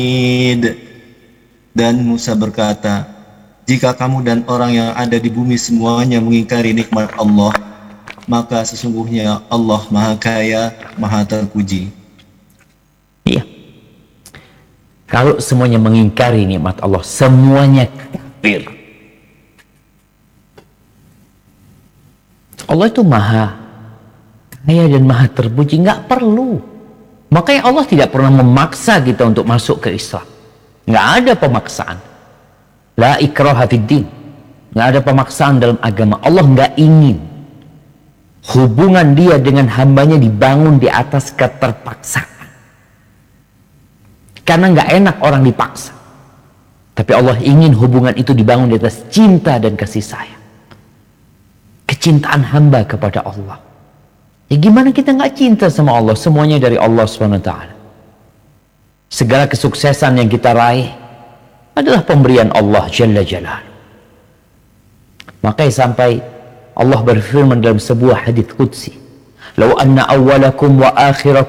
Dan Musa berkata, jika kamu dan orang yang ada di bumi semuanya mengingkari nikmat Allah, maka sesungguhnya Allah Maha Kaya, Maha Terpuji. Iya. Kalau semuanya mengingkari nikmat Allah, semuanya kafir. Allah itu Maha Kaya dan Maha Terpuji, nggak perlu. Makanya Allah tidak pernah memaksa kita untuk masuk ke Islam. Nggak ada pemaksaan. La ikraha fid din. Nggak ada pemaksaan dalam agama. Allah nggak ingin hubungan dia dengan hambanya dibangun di atas keterpaksaan. Karena nggak enak orang dipaksa. Tapi Allah ingin hubungan itu dibangun di atas cinta dan kasih sayang. Kecintaan hamba kepada Allah. Ya gimana kita nggak cinta sama Allah? Semuanya dari Allah SWT. Segala kesuksesan yang kita raih adalah pemberian Allah Jalla Jalaluhu. Makanya sampai Allah berfirman dalam sebuah hadits qudsi, "Lau anna awwalakum wa akhirakum